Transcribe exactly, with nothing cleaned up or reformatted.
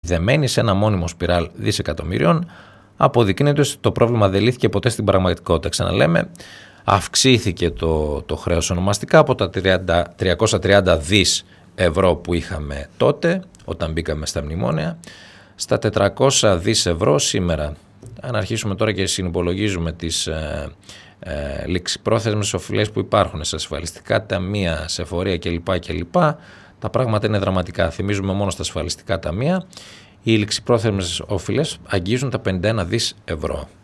δεμένοι σε ένα μόνιμο σπιράλ δισεκατομμυρίων, αποδεικνύεται ότι το πρόβλημα δεν λύθηκε ποτέ στην πραγματικότητα. Ξαναλέμε, αυξήθηκε το, το χρέος ονομαστικά από τα τριακόσια τριάντα δις ευρώ που είχαμε τότε, όταν μπήκαμε στα μνημόνια, στα τετρακόσια δις ευρώ σήμερα. Αν αρχίσουμε τώρα και συνυπολογίζουμε τις ε, ε, ληξιπρόθεσμες οφειλές που υπάρχουν σε ασφαλιστικά ταμεία, σε εφορία κλπ. κλπ, τα πράγματα είναι δραματικά. Θυμίζουμε μόνο στα ασφαλιστικά ταμεία, οι ληξιπρόθεσμες οφειλές αγγίζουν τα πενήντα ένα δις ευρώ.